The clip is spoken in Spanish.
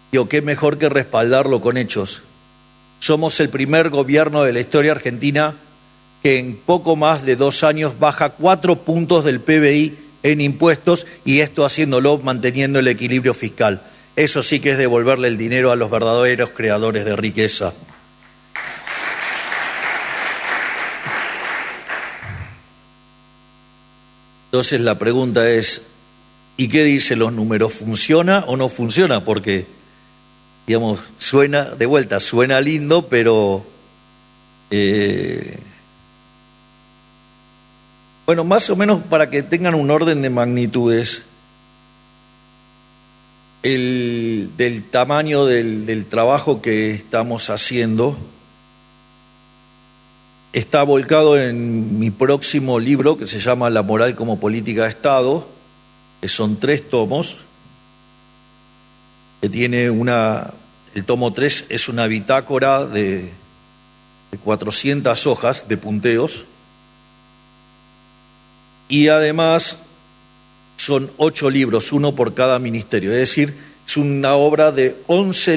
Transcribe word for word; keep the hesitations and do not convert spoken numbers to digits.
Digo, qué mejor que respaldarlo con hechos. Somos el primer gobierno de la historia argentina que en poco más de dos años baja cuatro puntos del P B I en impuestos, y esto haciéndolo manteniendo el equilibrio fiscal. Eso sí que es devolverle el dinero a los verdaderos creadores de riqueza. Entonces la pregunta es, ¿y qué dicen los números? ¿Funciona o no funciona? Porque, digamos, suena, de vuelta, suena lindo, pero... Eh, bueno, más o menos para que tengan un orden de magnitudes, el, del tamaño del, del trabajo que estamos haciendo, está volcado en mi próximo libro, que se llama La moral como política de Estado, que son tres tomos, que tiene una... El tomo tres es una bitácora de, de cuatrocientas hojas de punteos, y además son ocho libros, uno por cada ministerio, es decir, es una obra de once